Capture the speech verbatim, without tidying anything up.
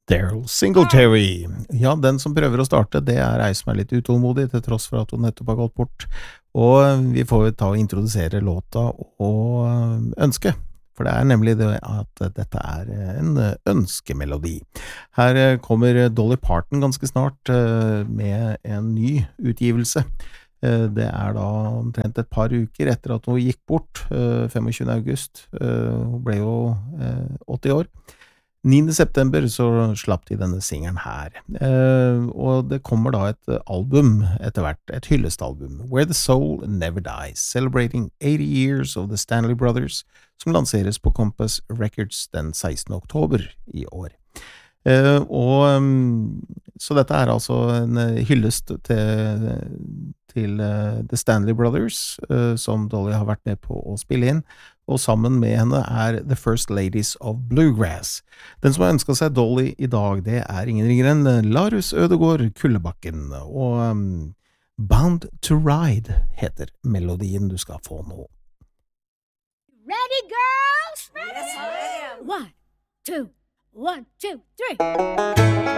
Daryl Singletary. Ja, den som prøver å starte, det er ei som er litt utålmodig, til tross for at hun nettopp har gått bort. Og vi får ta og introdusere låta og ønske. For det er nemlig det at dette er en ønskemelodi. Her kommer Dolly Parton ganske snart med en ny utgivelse. Det er da omtrent et par uker etter at hun gikk bort, tjuefem august. Hun ble jo åtti år. niende september så slapp de denne singeren her, eh, og det kommer da et album etter hvert, et hyllestalbum, Where the Soul Never Dies, celebrating eighty years of the Stanley Brothers, som lanseres på Compass Records den sekstende oktober i år. Eh, og så dette er altså en hyllest til, til uh, The Stanley Brothers, uh, som Dolly har vært med på å spille inn, og sammen med henne er The First Ladies of Bluegrass. Den som har ønsket seg Dolly i dag, det er ingen ringere enn Larus Ødegård Kullebakken, og um, Bound to Ride heter melodien du skal få nå. Ready, girls? Yes, ma'am. One, two, one, two, three.